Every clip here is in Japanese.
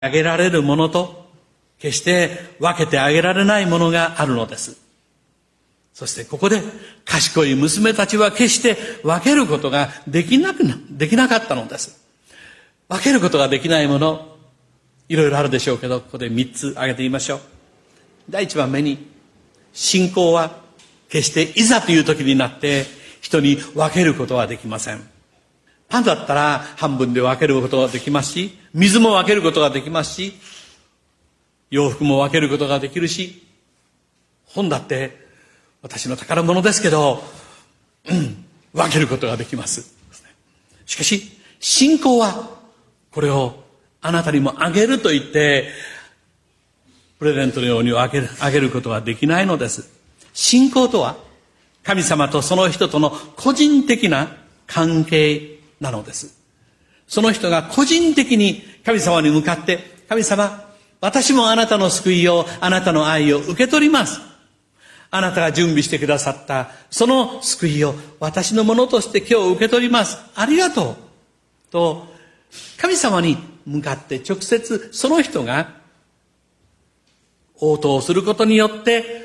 あげられるものと、決して分けてあげられないものがあるのです。そしてここで賢い娘たちは決して分けることができなかったのです。分けることができないもの、いろいろあるでしょうけど、ここで3つ挙げてみましょう。第1番目に、信仰は決していざという時になって人に分けることはできません。パンだったら半分で分けることができますし、水も分けることができますし、洋服も分けることができるし、本だって私の宝物ですけど、分けることができます。しかし、信仰はこれをあなたにもあげると言って、プレゼントのようにあげることができないのです。信仰とは、神様とその人との個人的な関係なのです。その人が個人的に神様に向かって、神様、私もあなたの救いを、あなたの愛を受け取ります。あなたが準備してくださったその救いを私のものとして今日受け取ります。ありがとう。と、神様に向かって直接その人が応答することによって、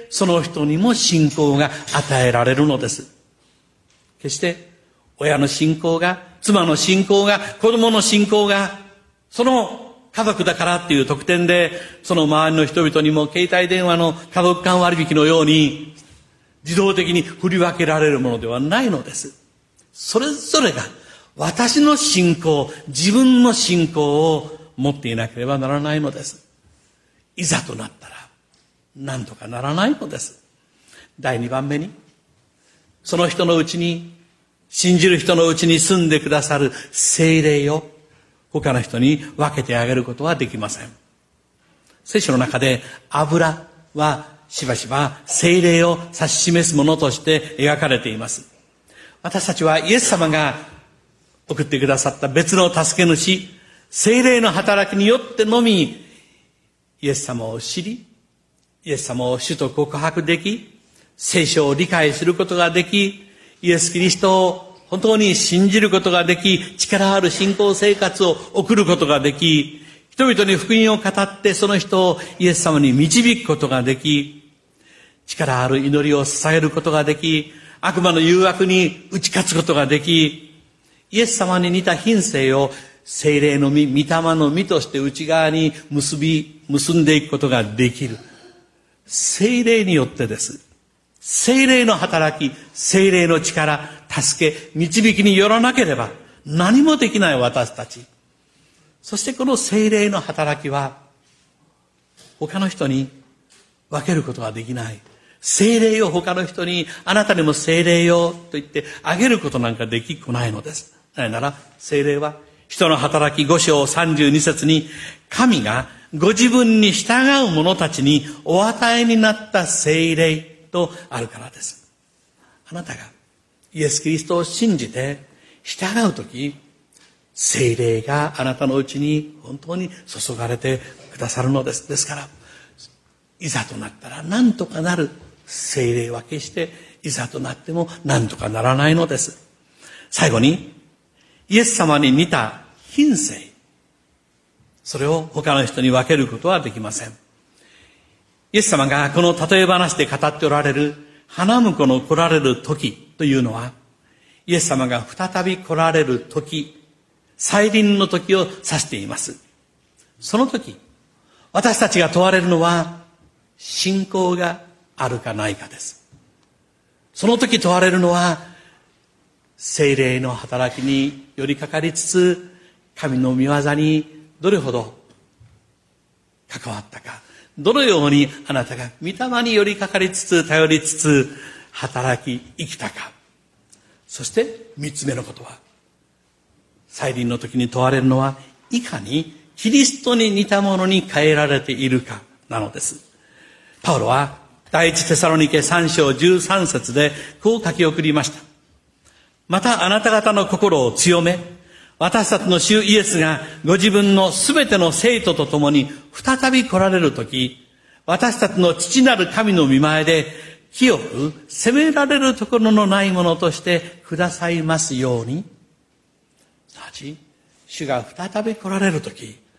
その人にも信仰が与えられるのです。決して親の信仰が、妻の信仰が、子供の信仰が、その家族だからっていう特典で、その周りの人々にも携帯電話の家族間割引のように自動的に振り分けられるものではないのです。それぞれが私の信仰、自分の信仰を持っていなければならないのです。いざとなったら何とかならないのです。第2番目に、その人のうちに、信じる人のうちに住んでくださる聖霊を他の人に分けてあげることはできません。聖書の中で油はしばしば聖霊を指し示すものとして描かれています。私たちはイエス様が送ってくださった別の助け主、聖霊の働きによってのみイエス様を知り、イエス様を主と告白でき、聖書を理解することができ、イエス・キリストを本当に信じることができ、力ある信仰生活を送ることができ、人々に福音を語ってその人をイエス様に導くことができ、力ある祈りを捧げることができ、悪魔の誘惑に打ち勝つことができ、イエス様に似た品性を聖霊の実、御霊の実として内側に結んでいくことができる。聖霊によってです。聖霊の働き、聖霊の力、助け、導きによらなければ何もできない私たち。そしてこの聖霊の働きは他の人に分けることができない。聖霊を他の人に、あなたにも聖霊よと言ってあげることなんかできっこないのです。なぜなら聖霊は人の働き5章32節に、神がご自分に従う者たちにお与えになった聖霊とあるからです。あなたがイエス・キリストを信じて従うとき、聖霊があなたのうちに本当に注がれてくださるのです。ですから、いざとなったら何とかなる聖霊は決していざとなっても何とかならないのです。最後に、イエス様に似た品性、それを他の人に分けることはできません。イエス様がこの例え話で語っておられる花婿の来られる時というのは、イエス様が再び来られる時、再臨の時を指しています。その時、私たちが問われるのは信仰があるかないかです。その時問われるのは聖霊の働きに寄りかかりつつ、神の御業にどれほど関わったか、どのようにあなたが御霊に寄りかかりつつ、頼りつつ働き生きたか。そして三つ目のことは、再臨の時に問われるのは、いかにキリストに似たものに変えられているかなのです。パウロは第一テサロニケ3章13節でこう書き送りました。またあなた方の心を強め、私たちの主イエスがご自分のすべての生徒と共に再び来られるとき、私たちの父なる神の御前で清く責められるところのないものとしてくださいますように。すなわち、主が再び来られるとき、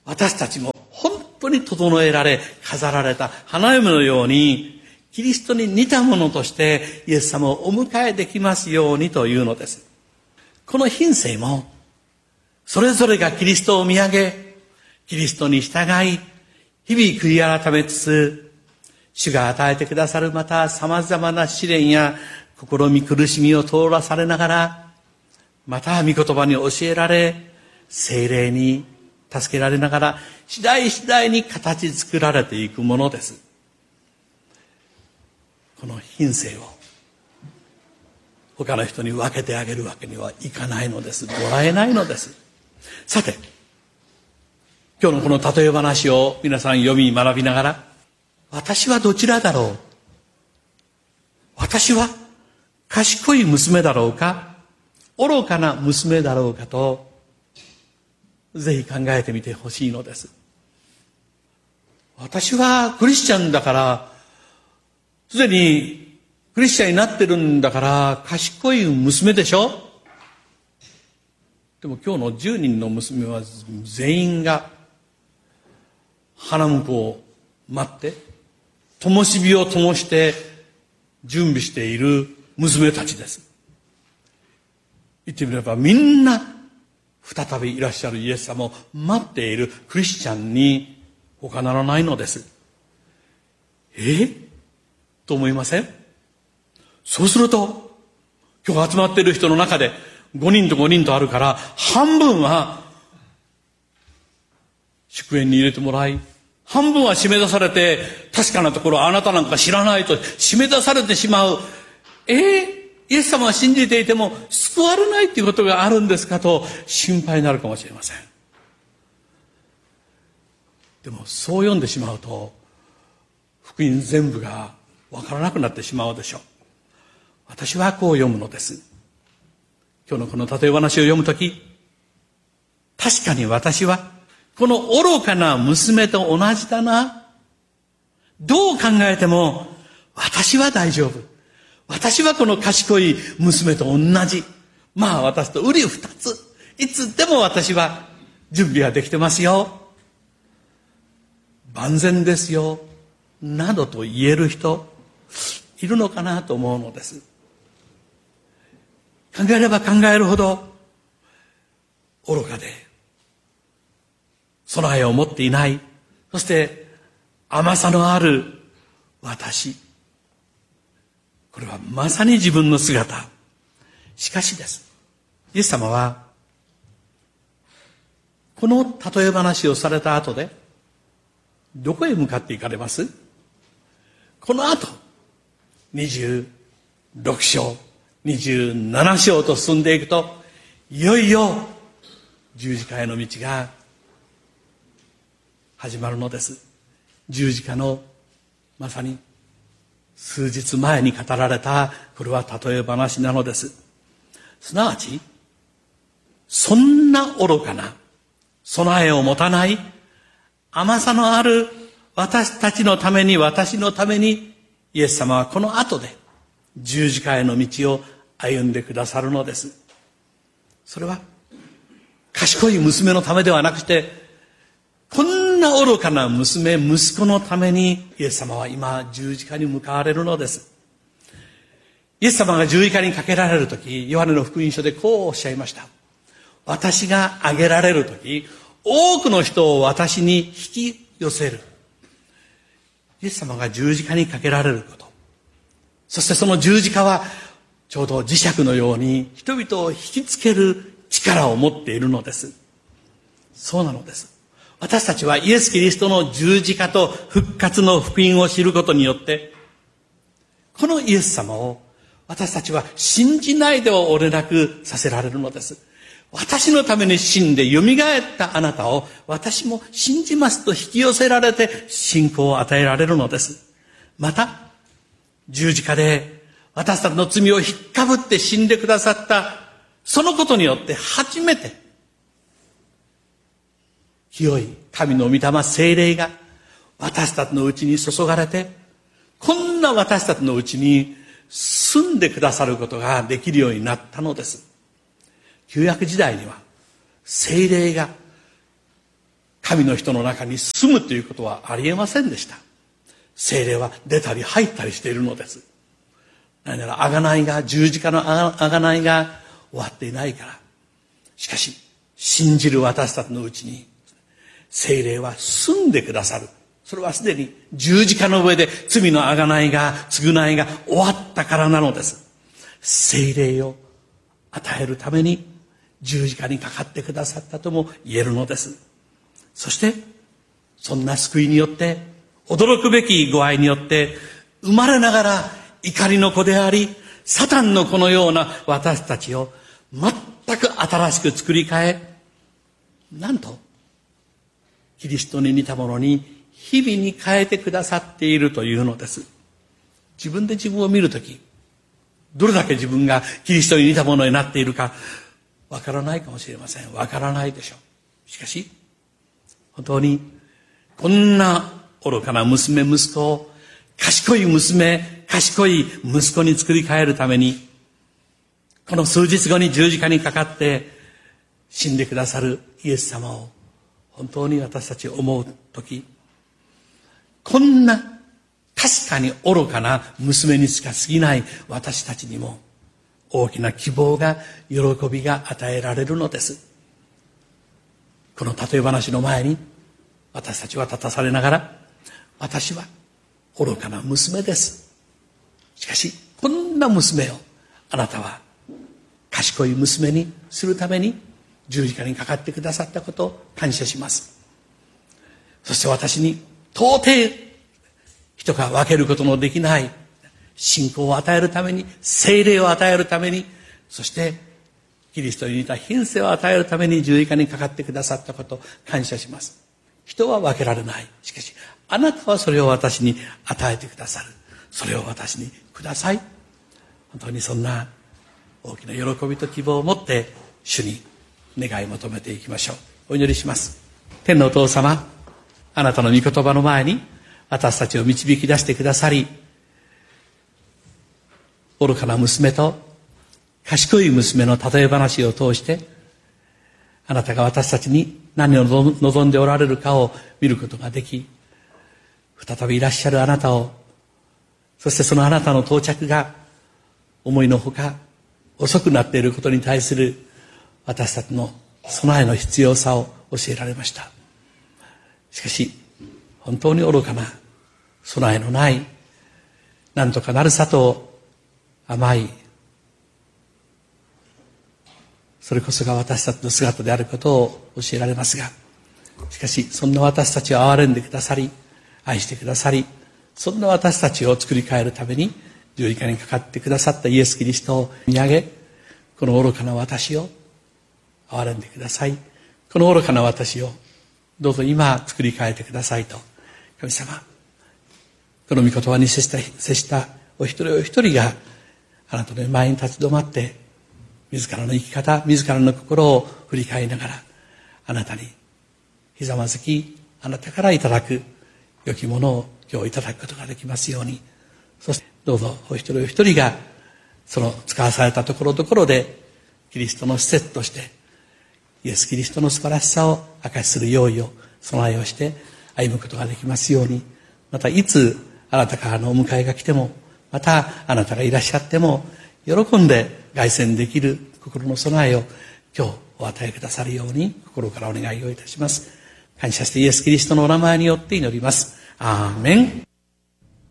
私たちも本当に整えられ、飾られた花嫁のように、キリストに似たものとしてイエス様をお迎えできますようにというのです。この品性も、それぞれがキリストを見上げ、キリストに従い、日々悔い改めつつ、主が与えてくださるまた様々な試練や試み苦しみを通らされながら、また御言葉に教えられ、聖霊に助けられながら、次第次第に形作られていくものです。この品性を他の人に分けてあげるわけにはいかないのです。もらえないのです。さて、今日のこの例え話を皆さん読み学びながら、私はどちらだろう？私は賢い娘だろうか？愚かな娘だろうかと、ぜひ考えてみてほしいのです。私はクリスチャンだから、すでにクリスチャンになってるんだから賢い娘でしょ？でも今日の10人の娘は全員が花婿を待って灯火を灯して準備している娘たちです。言ってみればみんな再びいらっしゃるイエス様を待っているクリスチャンに他ならないのです。と思いません？そうすると今日集まっている人の中で5人と5人とあるから、半分は祝宴に入れてもらい、半分は締め出されて、確かなところあなたなんか知らないと締め出されてしまう。イエス様は信じていても救われないということがあるんですかと心配になるかもしれません。でもそう読んでしまうと福音全部がわからなくなってしまうでしょう。私はこう読むのです。今日のこの例え話を読むとき、確かに私はこの愚かな娘と同じだな。どう考えても私は大丈夫。私はこの賢い娘と同じ。私と瓜二つ。いつでも私は準備はできてますよ。万全ですよ。などと言える人いるのかなと思うのです。考えれば考えるほど愚かで備えを持っていない、そして甘さのある私、これはまさに自分の姿。しかしです、イエス様はこの例え話をされた後でどこへ向かって行かれます？この後26章27章と進んでいくと、いよいよ十字架への道が始まるのです。十字架のまさに数日前に語られた、これは例え話なのです。すなわちそんな愚かな備えを持たない甘さのある私たちのために、私のためにイエス様はこの後で十字架への道を歩んでくださるのです。それは賢い娘のためではなくて、こんな愚かな娘、息子のためにイエス様は今十字架に向かわれるのです。イエス様が十字架にかけられるとき、ヨハネの福音書でこうおっしゃいました。私が挙げられるとき、多くの人を私に引き寄せる。イエス様が十字架にかけられること、そしてその十字架はちょうど磁石のように人々を引きつける力を持っているのです。そうなのです。私たちはイエス・キリストの十字架と復活の福音を知ることによって、このイエス様を私たちは信じないではおれなくさせられるのです。私のために死んで蘇ったあなたを私も信じますと引き寄せられて信仰を与えられるのです。また十字架で私たちの罪を引っかぶって死んでくださったそのことによって初めて清い神の御霊聖霊が私たちのうちに注がれて、こんな私たちのうちに住んでくださることができるようになったのです。旧約時代には聖霊が神の人の中に住むということはありえませんでした。聖霊は出たり入ったりしているのです。何なら贖いが、十字架の贖いが終わっていないから。しかし信じる私たちのうちに聖霊は住んでくださる。それはすでに十字架の上で罪の贖いが、償いが終わったからなのです。聖霊を与えるために十字架にかかってくださったとも言えるのです。そしてそんな救いによって、驚くべきご愛によって生まれながら怒りの子でありサタンの子のような私たちを全く新しく作り変え、なんとキリストに似たものに日々に変えてくださっているというのです。自分で自分を見るとき、どれだけ自分がキリストに似たものになっているかわからないかもしれません。わからないでしょう。しかし本当にこんな愚かな娘息子を賢い娘、賢い息子に作り変えるために、この数日後に十字架にかかって死んでくださるイエス様を本当に私たち思うとき、こんな確かに愚かな娘にしか過ぎない私たちにも大きな希望が、喜びが与えられるのです。この例え話の前に私たちは立たされながら、私は愚かな娘です。しかしこんな娘をあなたは賢い娘にするために十字架にかかってくださったことを感謝します。そして私に到底人が分けることのできない信仰を与えるために、聖霊を与えるために、そしてキリストに似た品性を与えるために十字架にかかってくださったことを感謝します。人は分けられない。しかしあなたはそれを私に与えてくださる。それを私にください。本当にそんな大きな喜びと希望を持って主に願い求めていきましょう。お祈りします。天のお父様、あなたの御言葉の前に私たちを導き出してくださり、愚かな娘と賢い娘の例え話を通して、あなたが私たちに何を望んでおられるかを見ることができ、再びいらっしゃるあなたを、そしてそのあなたの到着が思いのほか遅くなっていることに対する私たちの備えの必要さを教えられました。しかし本当に愚かな備えのない、なんとかなるさと甘い、それこそが私たちの姿であることを教えられますが、しかしそんな私たちを憐れんでくださり、愛してくださり、そんな私たちを作り変えるために十字架にかかってくださったイエス・キリストを見上げ、この愚かな私を憐れんでください。この愚かな私をどうぞ今作り変えてくださいと、神様、この御言葉に接したお一人お一人があなたの前に立ち止まって、自らの生き方、自らの心を振り返りながら、あなたにひざまずき、あなたからいただく良きものを今日いただくことができますように。そしてどうぞお一人お一人がその使わされたところどころでキリストの施設としてイエス・キリストの素晴らしさを証しする用意を、備えをして歩むことができますように。またいつあなたからのお迎えが来ても、またあなたがいらっしゃっても喜んで凱旋できる心の備えを今日お与えくださるように心からお願いをいたします。感謝してイエス・キリストのお名前によって祈ります。アーメン。